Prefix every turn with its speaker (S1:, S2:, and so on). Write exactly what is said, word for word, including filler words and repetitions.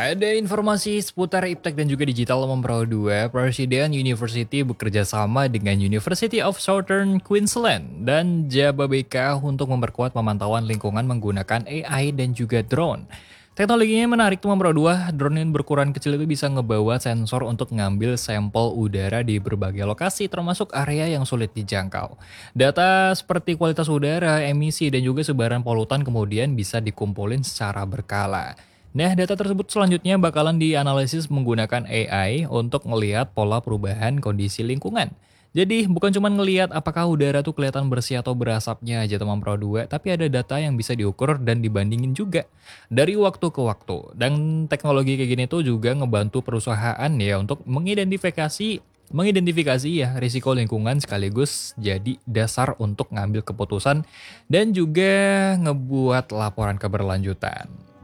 S1: Ada informasi seputar Iptek dan juga Digital Memperoleh dua, Presiden University bekerja sama dengan University of Southern Queensland dan Jababeka untuk memperkuat pemantauan lingkungan menggunakan A I dan juga drone. Teknologinya menarik tuh Memperoleh dua, drone yang berukuran kecil itu bisa ngebawa sensor untuk ngambil sampel udara di berbagai lokasi termasuk area yang sulit dijangkau. Data seperti kualitas udara, emisi, dan juga sebaran polutan kemudian bisa dikumpulin secara berkala. Nah, data tersebut selanjutnya bakalan dianalisis menggunakan A I untuk melihat pola perubahan kondisi lingkungan. Jadi, bukan cuma ngelihat apakah udara tuh kelihatan bersih atau berasapnya aja teman Pro dua, tapi ada data yang bisa diukur dan dibandingin juga dari waktu ke waktu. Dan teknologi kayak gini tuh juga ngebantu perusahaan ya untuk mengidentifikasi mengidentifikasi ya risiko lingkungan sekaligus jadi dasar untuk ngambil keputusan dan juga ngebuat laporan keberlanjutan.